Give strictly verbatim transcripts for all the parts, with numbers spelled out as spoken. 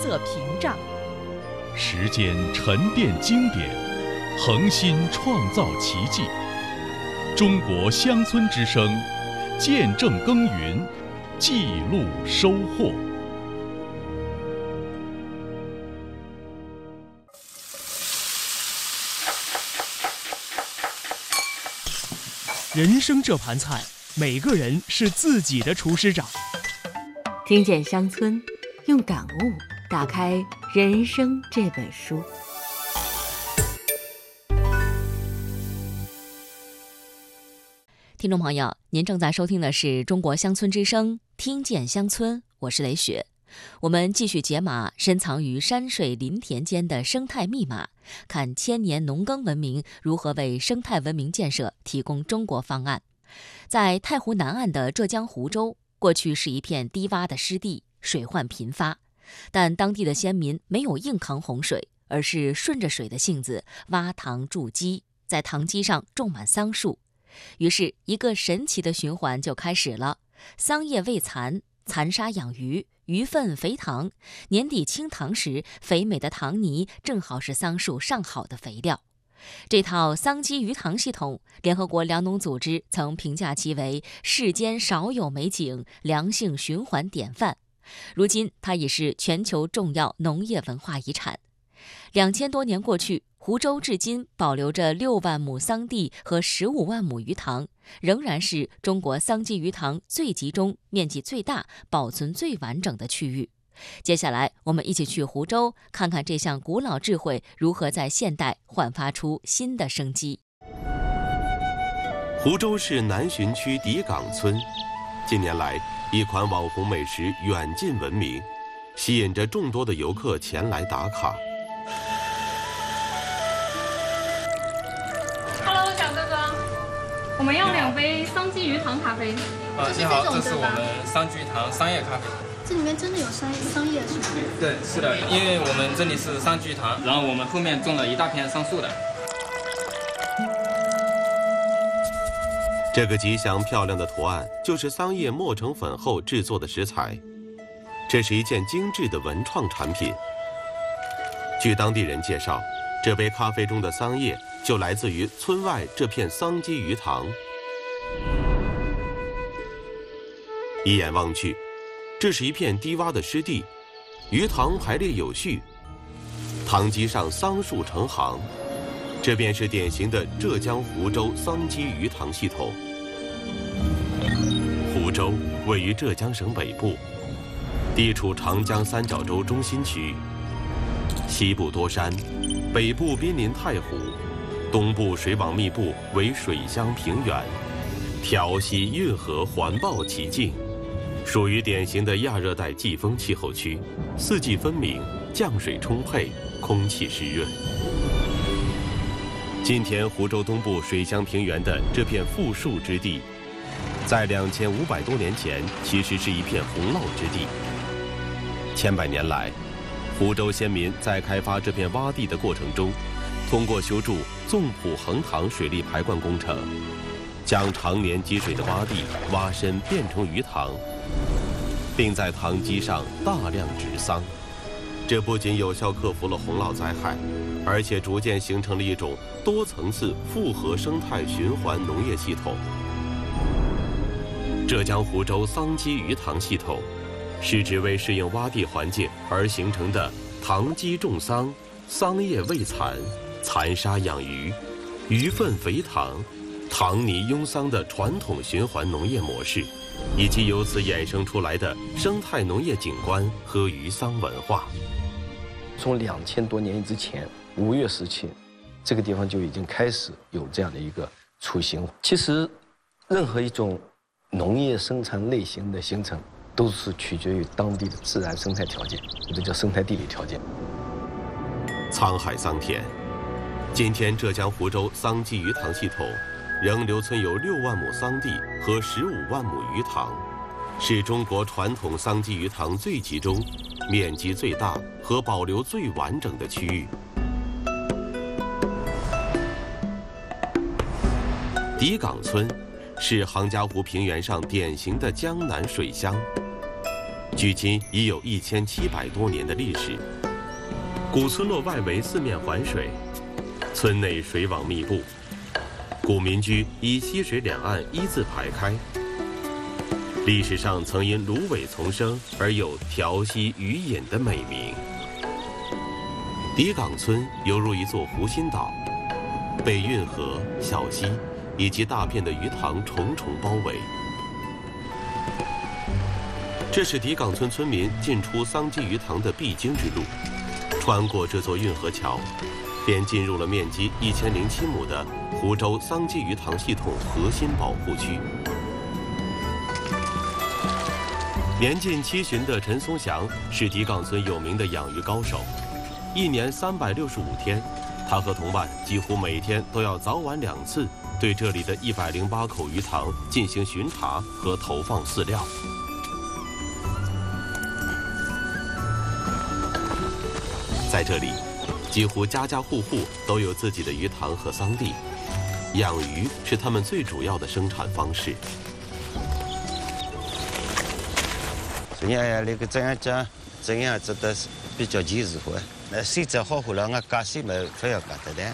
色屏障。 时间沉淀经典，恒心创造奇迹。中国乡村之声，见证耕耘，记录收获。 人生这盘菜，每个人是自己的厨师长。 听见乡村，用感悟打开人生这本书。 听众朋友，您正在收听的是中国乡村之声，听见乡村，我是雷雪。我们继续解码深藏于山水林田间的生态密码，看千年农耕文明如何为生态文明建设提供中国方案。在太湖南岸的浙江湖州，过去是一片低洼的湿地，水患频发，但当地的先民没有硬扛洪水，而是顺着水的性子挖塘筑基，在塘基上种满桑树。于是一个神奇的循环就开始了，桑叶未残，残沙养鱼，鱼粪肥塘，年底清塘时，肥美的塘泥正好是桑树上好的肥料。这套桑基鱼塘系统，联合国粮农组织曾评价其为世间少有美景，良性循环典范。如今它已是全球重要农业文化遗产。两千多年过去，湖州至今保留着六万亩桑地和十五万亩鱼塘，仍然是中国桑基鱼塘最集中、面积最大、保存最完整的区域。接下来，我们一起去湖州，看看这项古老智慧如何在现代焕发出新的生机。 湖州市南浔区底岗村，近年来一款网红美食远近闻名，吸引着众多的游客前来打卡。 Hello， 蒋哥哥，我们要两杯桑基鱼塘咖啡。 啊，你好，这是我们桑基鱼塘商业咖啡。 这里面真的有商商业是吗？ 对，是的，因为我们这里是桑基鱼塘，然后我们后面种了一大片桑树的。 这个吉祥漂亮的图案就是桑叶磨成粉后制作的食材，这是一件精致的文创产品。据当地人介绍，这杯咖啡中的桑叶就来自于村外这片桑基鱼塘。一眼望去，这是一片低洼的湿地，鱼塘排列有序，塘基上桑树成行，这便是典型的浙江湖州桑基鱼塘系统。湖州位于浙江省北部，地处长江三角洲中心区，西部多山，北部濒临太湖，东部水网密布，为水乡平原，调溪运河环抱其境，属于典型的亚热带季风气候区，四季分明，降水充沛，空气湿润。今天湖州东部水乡平原的这片富庶之地，在两千五百多年前其实是一片洪涝之地。千百年来，湖州先民在开发这片洼地的过程中，通过修筑纵浦横塘水利排灌工程，将常年积水的洼地挖深变成鱼塘，并在塘基上大量植桑。这不仅有效克服了洪涝灾害，而且逐渐形成了一种多层次复合生态循环农业系统。浙江湖州桑基鱼塘系统是指为适应洼地环境而形成的塘基种桑、桑叶未残、残沙养鱼、鱼粪肥塘、塘泥拥桑的传统循环农业模式，以及由此衍生出来的生态农业景观和鱼桑文化。 从两千多年之前，吴越时期，这个地方就已经开始有这样的一个雏形。其实，任何一种农业生产类型的形成，都是取决于当地的自然生态条件，或者叫生态地理条件。 沧海桑田，今天浙江湖州桑基鱼塘系统仍留存有六万亩桑地和十五万亩鱼塘，是中国传统桑基鱼塘最集中、面积最大和保留最完整的区域。底岗村是杭嘉湖平原上典型的江南水乡， 距今已有一千七百多年的历史。古村落外围四面环水，村内水网密布，古民居以溪水两岸一字排开。历史上曾因芦苇丛生而有调溪渔饮的美名。迪岗村犹如一座湖心岛，被运河、小溪以及大片的鱼塘重重包围。这是迪岗村村民进出桑基鱼塘的必经之路。穿过这座运河桥，便进入了面积一千零七亩的湖州桑基鱼塘系统核心保护区。年近七旬的陈松祥是迪岗村有名的养鱼高手，一年三百六十五天，他和同伴几乎每天都要早晚两次对这里的一百零八口鱼塘进行巡查和投放饲料。在这里，几乎家家户户都有自己的鱼塘和桑地，养鱼是他们最主要的生产方式。 这样那个这样讲，这样子的比较及时化。那水质好后了，我加水嘛，非要加的嘞。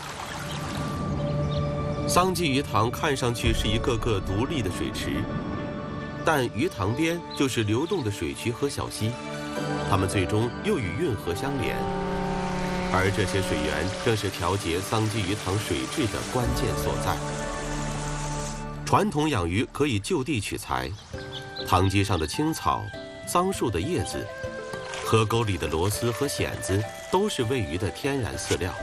桑基鱼塘看上去是一个个独立的水池，但鱼塘边就是流动的水渠和小溪。它们最终又与运河相连，而这些水源正是调节桑基鱼塘水质的关键所在。传统养鱼可以就地取材，塘基上的青草、桑树的叶子、河沟里的螺丝和蚬子都是喂鱼的天然饲料。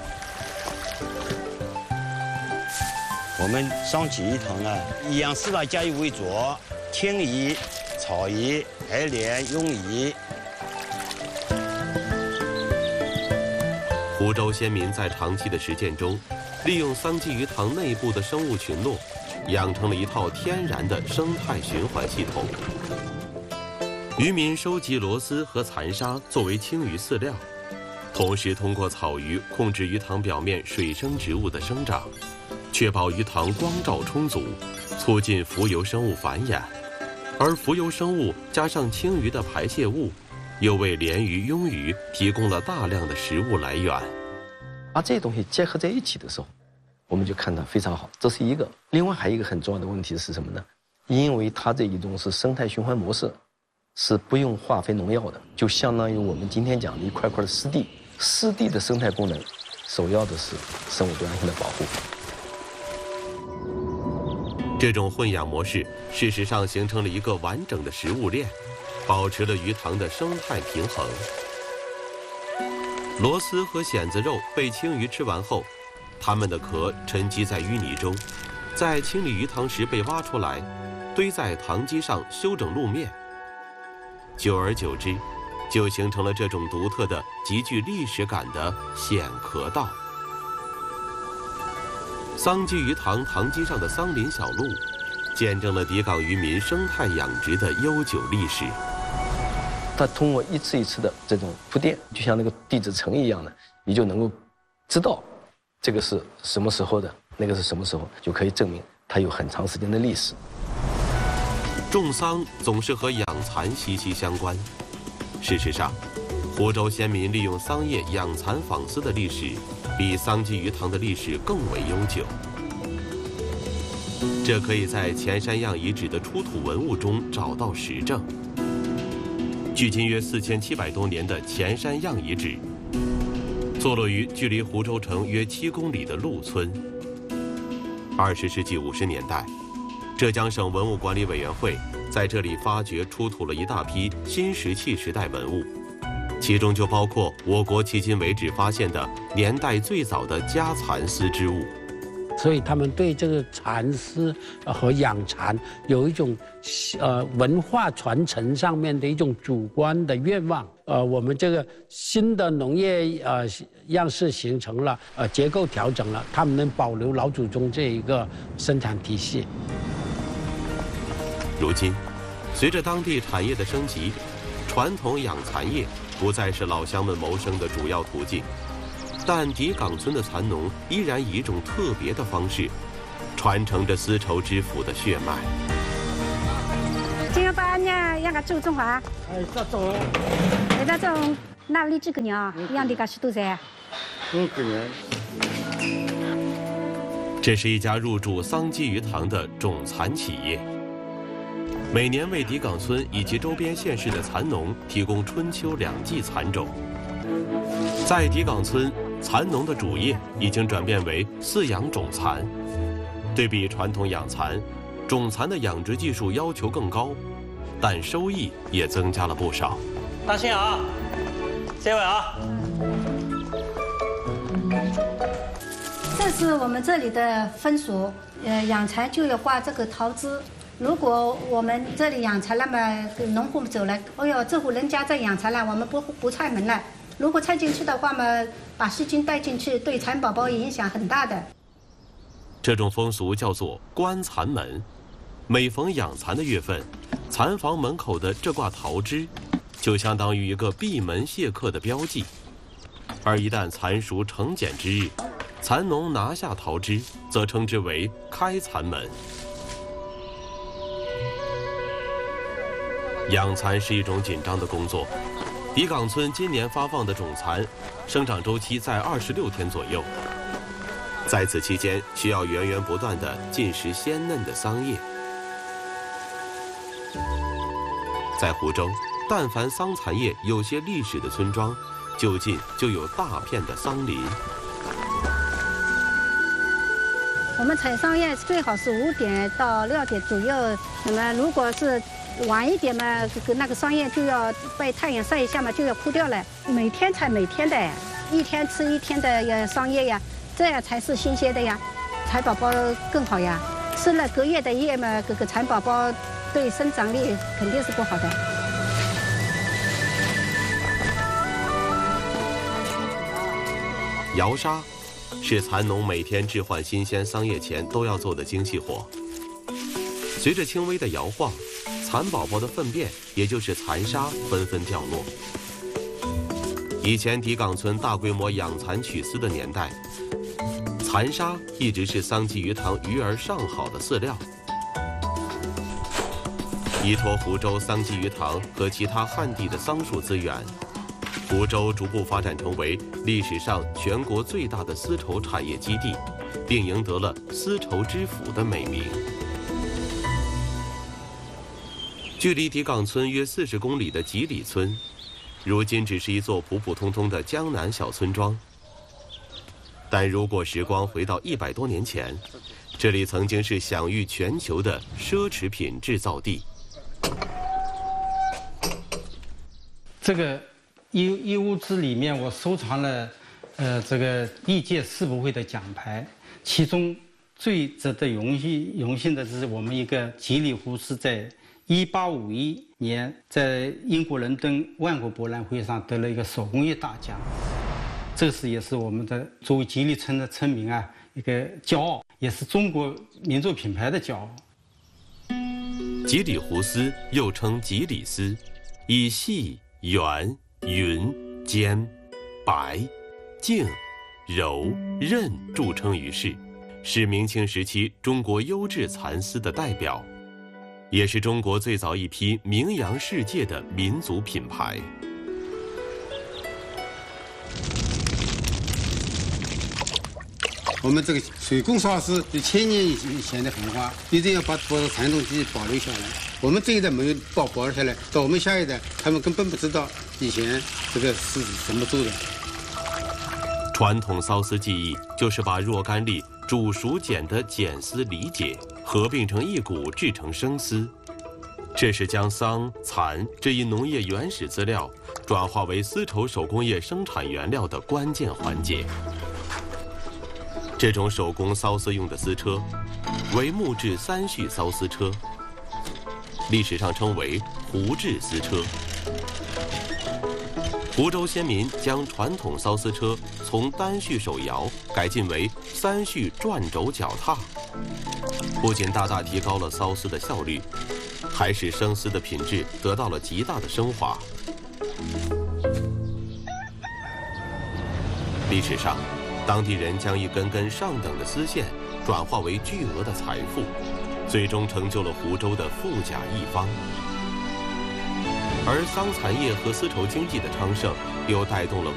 我们桑基鱼塘啊，以养饲料加以为主，青鱼、草鱼、海莲、鳙鱼。 湖州先民在长期的实践中，利用桑基鱼塘内部的生物群落，养成了一套天然的生态循环系统。渔民收集螺丝和残沙作为青鱼饲料，同时通过草鱼控制鱼塘表面水生植物的生长，确保鱼塘光照充足，促进浮游生物繁衍。而浮游生物加上青鱼的排泄物，又为鲢鱼、鳙鱼提供了大量的食物来源。 把这些东西结合在一起的时候，我们就看到非常好，这是一个。另外还有一个很重要的问题是什么呢？因为它这一种是生态循环模式，是不用化肥农药的，就相当于我们今天讲的一块块的湿地。湿地的生态功能，首要的是生物多样性的保护。 这种混养模式，事实上形成了一个完整的食物链，保持了鱼塘的生态平衡。螺丝和蚬子肉被青鱼吃完后，它们的壳沉积在淤泥中，在清理鱼塘时被挖出来，堆在塘基上修整路面。久而久之，就形成了这种独特的、极具历史感的蚬壳道。桑基鱼塘塘基上的桑林小路，见证了迪岗渔民生态养殖的悠久历史。 它通过一次一次的这种铺垫，就像那个地质层一样的，你就能够知道这个是什么时候的，那个是什么时候，就可以证明它有很长时间的历史。 种桑总是和养蚕息息相关。事实上，湖州先民利用桑叶养蚕纺丝的历史，比桑基鱼塘的历史更为悠久。这可以在前山堰遗址的出土文物中找到实证。距今约四千七百多年的前山堰遗址，坐落于距离湖州城约七公里的陆村。二十世纪五十年代，浙江省文物管理委员会在这里发掘出土了一大批新石器时代文物，其中就包括我国迄今为止发现的年代最早的家蚕丝织物。 所以他们对这个蚕丝和养蚕有一种呃文化传承上面的一种主观的愿望。呃，我们这个新的农业呃样式形成了，呃结构调整了，他们能保留老祖宗这一个生产体系。 如今，随着当地产业的升级，传统养蚕业不再是老乡们谋生的主要途径。但迪岗村的蚕农依然以一种特别的方式，传承着丝绸之父的血脉。 这个把人呀，让个做中华。 哎，这种， 哎，那种那里几个人啊？养的个许多噻。 五个人。 这是一家入驻桑基鱼塘的种蚕企业，每年为迪岗村以及周边县市的蚕农提供春秋两季蚕种。在迪岗村，蚕农的主业已经转变为饲养种蚕。对比传统养蚕，种蚕的养殖技术要求更高，但收益也增加了不少。 当心啊！这位啊！ 这是我们这里的风俗，呃，养蚕就要挂这个桃枝。如果我们这里养蚕，那么农户走了，哎呦，这户人家在养蚕了，我们不不踹门了。如果踹进去的话嘛，把细菌带进去，对蚕宝宝影响很大的。 这种风俗叫做关蚕门。每逢养蚕的月份，蚕房门口的这挂桃枝，就相当于一个闭门谢客的标记。而一旦蚕熟成茧之日，蚕农拿下桃枝，则称之为开蚕门。养蚕是一种紧张的工作。迪岗村今年发放的种蚕，生长周期在二十六天左右。在此期间，需要源源不断地进食鲜嫩的桑叶。在湖州，但凡桑蚕业有些历史的村庄，就近就有大片的桑林。 我们采桑叶最好是五点到六点左右，那么如果是晚一点嘛，那个桑叶就要被太阳晒一下嘛，就要枯掉了。每天采每天的，一天吃一天的呀桑叶呀，这样才是新鲜的呀，蚕宝宝更好呀。吃了隔夜的叶嘛，这个蚕宝宝对生长力肯定是不好的。 摇沙是蚕农每天置换新鲜桑叶前都要做的精细活。随着轻微的摇晃，蚕宝宝的粪便，也就是蚕沙，纷纷掉落。以前迪岗村大规模养蚕取丝的年代，蚕沙一直是桑基鱼塘鱼儿上好的饲料。依托湖州桑基鱼塘和其他旱地的桑树资源，湖州逐步发展成为历史上全国最大的丝绸产业基地，并赢得了丝绸之府的美名。距离迪岗村约四十公里的吉里村，如今只是一座普普通通的江南小村庄。但如果时光回到一百多年前，这里曾经是享誉全球的奢侈品制造地。 这个一一屋子里面，我收藏了，呃，这个历届世博会的奖牌，其中最值得荣幸荣幸的是我们一个吉里湖是在一八五一年在英国伦敦万国博览会上得了一个手工业大奖，这是也是我们的作为吉里村的村民啊一个骄傲，也是中国民族品牌的骄傲。 吉里湖丝又称吉里丝，以细、圆、匀、尖、白、净、柔、韧著称于世，是明清时期中国优质蚕丝的代表，也是中国最早一批名扬世界的民族品牌。 我们这个水工烧是有千年以前的文化，一定要把多少传统技艺保留下来。我们这一代没有保保留下来，到我们下一代，他们根本不知道以前这个是怎么做的。 传统缫丝技艺就是把若干粒煮熟茧的茧丝理解，合并成一股制成生丝。这是将桑、蚕这一农业原始资料转化为丝绸手工业生产原料的关键环节。这种手工缫丝用的丝车为木质三序缫丝车，历史上称为湖制丝车。湖州先民将传统缫丝车从单序手摇改进为三序转轴脚踏，不仅大大提高了缫丝的效率，还使生丝的品质得到了极大的升华。历史上，当地人将一根根上等的丝线转化为巨额的财富，最终成就了湖州的富甲一方。 而桑蚕业和丝绸经济的昌盛，又带动了